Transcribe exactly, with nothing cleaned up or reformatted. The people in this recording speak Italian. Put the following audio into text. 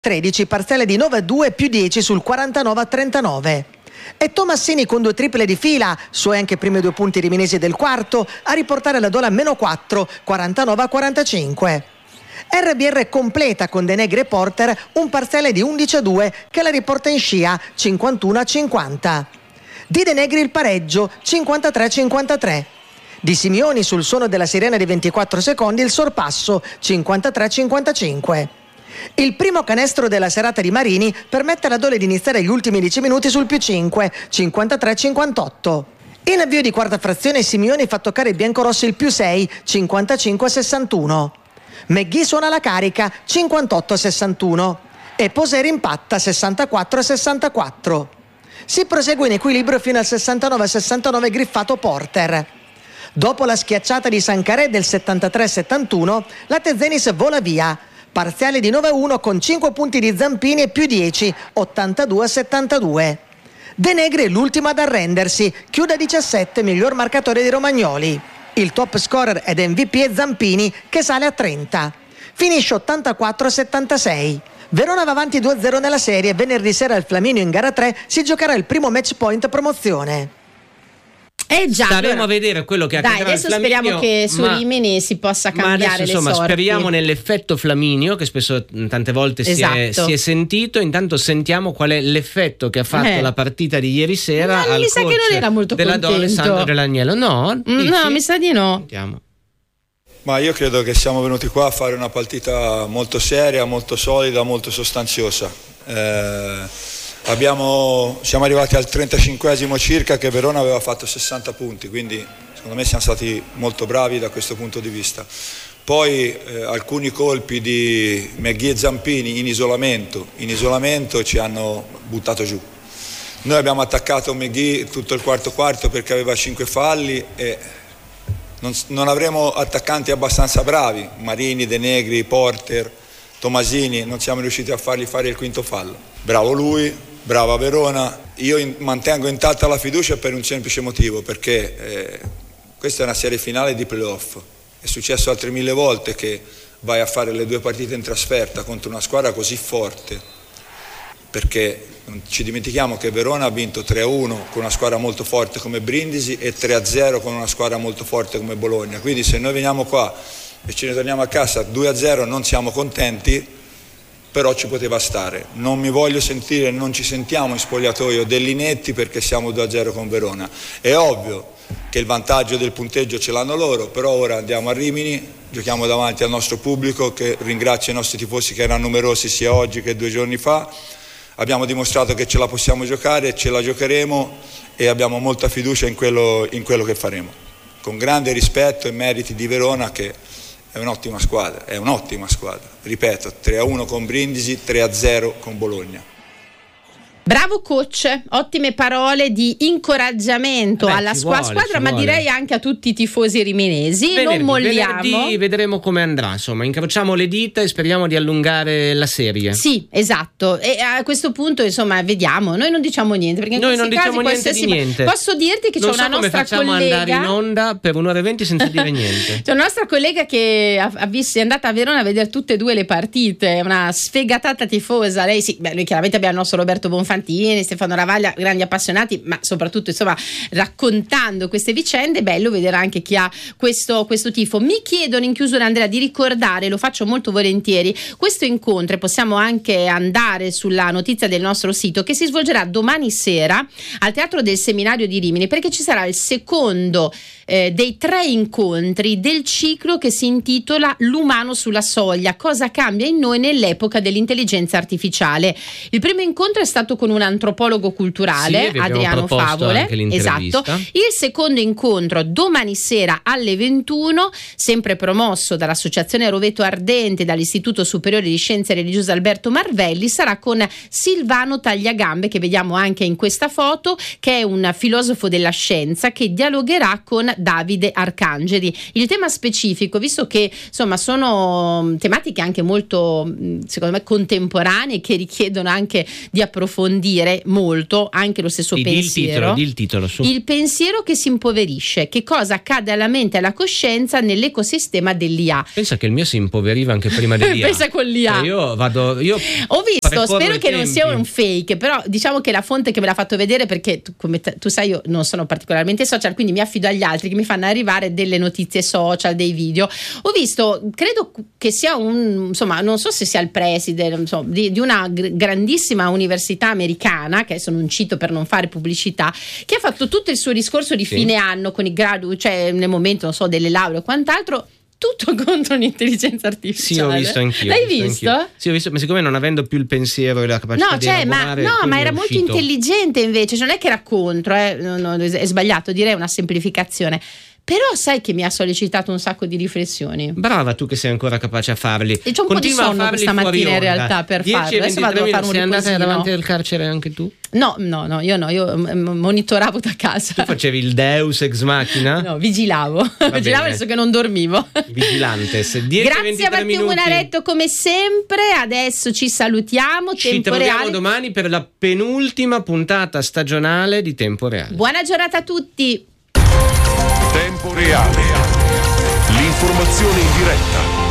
tredici, parziale di nove a due più dieci sul quarantanove a trentanove. E Tomassini con due triple di fila, suoi anche i primi due punti riminesi del quarto, a riportare la Dola a meno quattro, quarantanove a quarantacinque. R B R completa con De Negri e Porter un parziale di undici a due che la riporta in scia cinquantuno a cinquanta. Di De Negri il pareggio cinquantatré a cinquantatré. Di Simioni sul suono della sirena di ventiquattro secondi il sorpasso cinquantatré a cinquantacinque. Il primo canestro della serata di Marini permette alla Dole di iniziare gli ultimi dieci minuti sul più cinque, cinquantatré a cinquantotto. In avvio di quarta frazione Simioni fa toccare i biancorossi il più sei, cinquantacinque a sessantuno. McGhee suona la carica, cinquantotto a sessantuno. E Poser impatta, sessantaquattro a sessantaquattro. Si prosegue in equilibrio fino al sessantanove a sessantanove griffato Porter. Dopo la schiacciata di Sancaré del settantatré a settantuno, la Tezenis vola via. Parziale di nove a uno con cinque punti di Zampini e più dieci, ottantadue a settantadue. De Negri è l'ultimo ad arrendersi, chiude a diciassette, miglior marcatore di Romagnoli. Il top scorer ed M V P è Zampini che sale a trenta. Finisce ottantaquattro a settantasei. Verona va avanti due a zero nella serie. Venerdì sera al Flaminio in gara tre si giocherà il primo match point promozione. Eh già, staremo allora, a vedere quello che accadrà. Dai, adesso al Flaminio, speriamo che su ma, Rimini si possa cambiare ma adesso, le insomma, sorti. speriamo nell'effetto Flaminio che spesso tante volte esatto. si, è, si è sentito. Intanto sentiamo qual è l'effetto che ha fatto eh. la partita di ieri sera ma al mi sa che non era molto della contento. Dole Sandro Dell'Agnello. No, mm, no, mi sa di no. Sentiamo. Ma io credo che siamo venuti qua a fare una partita molto seria, molto solida, molto sostanziosa. Eh, abbiamo, siamo arrivati al trentacinquesimo circa che Verona aveva fatto sessanta punti, quindi secondo me siamo stati molto bravi da questo punto di vista. Poi eh, alcuni colpi di McGhee e Zampini in isolamento, in isolamento ci hanno buttato giù. Noi abbiamo attaccato McGhee tutto il quarto quarto perché aveva cinque falli e non, non avremo attaccanti abbastanza bravi, Marini, De Negri, Porter, Tomasini, non siamo riusciti a fargli fare il quinto fallo. Bravo lui, brava Verona. Io in, mantengo intatta la fiducia per un semplice motivo, perché eh, questa è una serie finale di playoff. È successo altre mille volte che vai a fare le due partite in trasferta contro una squadra così forte, perché non ci dimentichiamo che Verona ha vinto tre a uno con una squadra molto forte come Brindisi e tre a zero con una squadra molto forte come Bologna. Quindi se noi veniamo qua e ci ritorniamo a casa due a zero non siamo contenti, però ci poteva stare. Non mi voglio sentire, non ci sentiamo in spogliatoio dell'inetti perché siamo due a zero con Verona. È ovvio che il vantaggio del punteggio ce l'hanno loro, però ora andiamo a Rimini, giochiamo davanti al nostro pubblico che ringrazio i nostri tifosi che erano numerosi sia oggi che due giorni fa. Abbiamo dimostrato che ce la possiamo giocare, ce la giocheremo e abbiamo molta fiducia in quello, in quello che faremo. Con grande rispetto e meriti di Verona che è un'ottima squadra, è un'ottima squadra. Ripeto, tre a uno con Brindisi, tre a zero con Bologna. Bravo coach, ottime parole di incoraggiamento Beh, alla sua vuole, squadra, ma vuole. direi anche a tutti i tifosi riminesi. Venerdì, non molliamo. Venerdì vedremo come andrà, insomma, incrociamo le dita e speriamo di allungare la serie. Sì, esatto. E a questo punto, insomma, vediamo. Noi non diciamo niente, perché in Noi non questi diciamo casi niente di qualsiasi... niente. Posso dirti che non c'è so una come nostra facciamo collega andare in onda per un'ora e venti senza dire niente. C'è una nostra collega che ha, ha visto, è andata a Verona a vedere tutte e due le partite, una sfegatata tifosa. Lei sì, beh, noi chiaramente abbiamo il nostro Roberto Bonfantini, Stefano Ravaglia, grandi appassionati, ma soprattutto insomma raccontando queste vicende. È bello vedere anche chi ha questo, questo tifo. Mi chiedono in chiusura, Andrea, di ricordare, lo faccio molto volentieri, questo incontro, e possiamo anche andare sulla notizia del nostro sito, che si svolgerà domani sera al Teatro del Seminario di Rimini, perché ci sarà il secondo eh, dei tre incontri del ciclo che si intitola L'umano sulla soglia, cosa cambia in noi nell'epoca dell'intelligenza artificiale. Il primo incontro è stato con un antropologo culturale, sì, Adriano Favole, esatto. Il secondo incontro domani sera alle ventuno, sempre promosso dall'Associazione Roveto Ardente e dall'Istituto Superiore di Scienze Religiose Alberto Marvelli, sarà con Silvano Tagliagambe, che vediamo anche in questa foto, che è un filosofo della scienza che dialogherà con Davide Arcangeli. Il tema specifico, visto che insomma sono tematiche anche molto, secondo me, contemporanee, che richiedono anche di approfondire approfondire molto anche lo stesso di, pensiero. Di il titolo, su. Il pensiero che si impoverisce, che cosa accade alla mente e alla coscienza nell'ecosistema dell'I A. Pensa che il mio si impoveriva anche prima dell'I A. Pensa con l'I A. Cioè io vado, io ho visto, spero che tempi. non sia un fake, però diciamo che la fonte che me l'ha fatto vedere, perché tu, come te, tu sai io non sono particolarmente social, quindi mi affido agli altri che mi fanno arrivare delle notizie social, dei video. Ho visto, credo che sia un, insomma, non so se sia il preside, insomma, di, di una gr- grandissima università americana, che adesso non cito per non fare pubblicità, che ha fatto tutto il suo discorso di sì. fine anno con i gradu, cioè nel momento, non so, delle lauree o quant'altro, tutto contro l'intelligenza artificiale. Sì, ho visto anch'io. L'hai visto visto? Anch'io. Sì, ho visto, ma siccome non avendo più il pensiero e la capacità no, di cioè, ma, no, ma era molto intelligente invece, cioè non è che era contro, eh, no, no, è sbagliato, direi una semplificazione. Però sai che mi ha sollecitato un sacco di riflessioni. Brava tu che sei ancora capace a farli. E c'ho un Continua po' di sonno questa mattina in realtà per farlo. Adesso vado a fare un sei andata riposino. davanti al carcere anche tu? No, no, no, io no, io monitoravo da casa. Tu facevi il Deus ex machina? No, vigilavo. Vigilavo adesso che non dormivo. Vigilantes. Grazie a Matteo Munaretto come sempre. Adesso ci salutiamo. Ci Tempo troviamo Reale. domani per la penultima puntata stagionale di Tempo Reale. Buona giornata a tutti. Tempo Reale. L'informazione in diretta.